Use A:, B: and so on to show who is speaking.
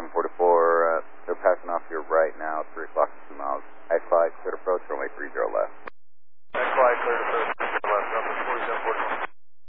A: 4744, they're passing off your right now, 3 o'clock and 2 miles. X-Fly, clear to approach, runway 30 left.
B: X-Fly, clear to approach, 30 left, number 4744.